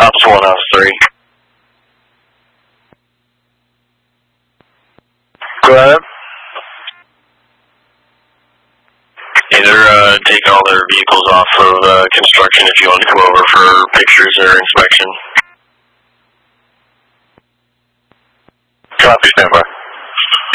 Ops 1, Ops 3. Go ahead. Hey, they're taking all their vehicles off of construction if you want to come over for pictures or inspection. Copy, stand by.